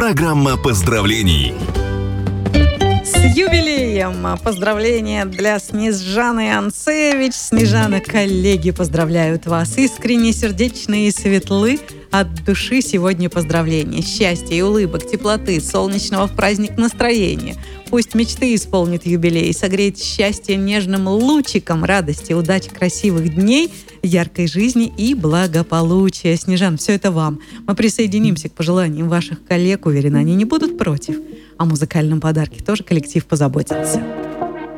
Программа поздравлений. С юбилеем! Поздравления для Снежаны Анцевич. Снежана, коллеги поздравляют вас. Искренне, сердечные и светлы. От души сегодня поздравления. Счастья и улыбок, теплоты, солнечного в праздник настроения. Пусть мечты исполнит юбилей, согреет счастье нежным лучиком радости, удачи, красивых дней, яркой жизни и благополучия. Снежан, все это вам. Мы присоединимся к пожеланиям ваших коллег. Уверена, они не будут против. О музыкальном подарке тоже коллектив позаботится.